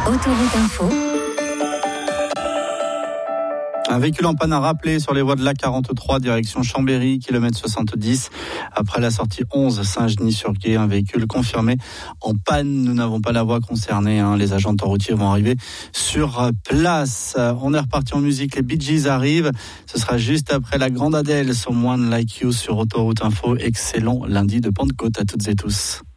Autoroute Info. Un véhicule en panne à rappeler sur les voies de l'A43 direction Chambéry, kilomètre 70. Après la sortie 11 Saint-Genis-sur-Gué, un véhicule confirmé en panne. Nous n'avons pas la voie concernée. Les agents autoroutiers vont arriver sur place. On est reparti en musique. Les Bee Gees arrivent. Ce sera juste après la grande Adèle, Someone Like You sur Autoroute Info. Excellent lundi de Pentecôte à toutes et tous.